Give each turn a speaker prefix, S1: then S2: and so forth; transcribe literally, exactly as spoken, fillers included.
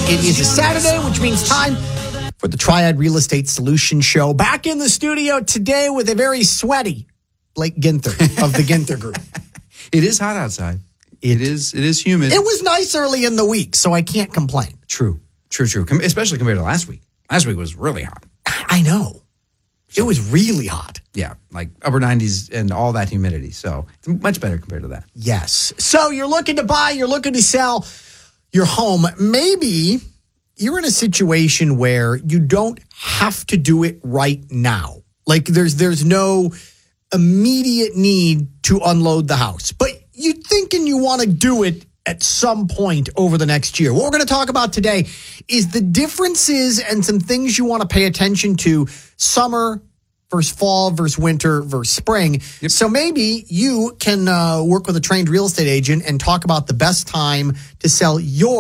S1: It is a Saturday, which means time for the Triad Real Estate Solution Show. Back in the studio today with a very sweaty Blake Ginther of the Ginther Group.
S2: It is hot outside. It is It is humid.
S1: It was nice early in the week, so I can't complain.
S2: True. True, true. Com- especially compared to last week. Last week was really hot.
S1: I know. It was really hot.
S2: Yeah, like upper nineties and all that humidity. So it's much better compared to that.
S1: Yes. So you're looking to buy, you're looking to sell your home. Maybe you're in a situation where you don't have to do it right now. Like there's there's no immediate need to unload the house, but you're thinking you want to do it at some point over the next year. What we're going to talk about today is the differences and some things you want to pay attention to summer versus fall versus winter versus spring. Yep. So maybe you can uh, work with a trained real estate agent and talk about the best time to sell your